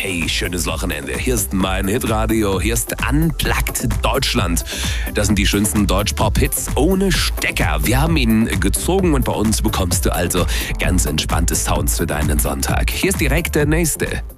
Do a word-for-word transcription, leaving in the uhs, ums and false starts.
Hey, schönes Wochenende. Hier ist mein Hitradio, hier ist Unplugged Deutschland. Das sind die schönsten Deutsch-Pop-Hits ohne Stecker. Wir haben ihn gezogen und bei uns bekommst du also ganz entspannte Sounds für deinen Sonntag. Hier ist direkt der nächste.